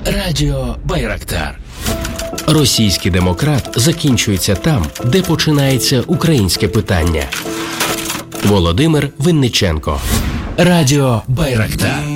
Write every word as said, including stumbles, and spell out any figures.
Радіо Байрактар. Російський демократ закінчується там, де починається українське питання. Володимир Винниченко. Радіо Байрактар.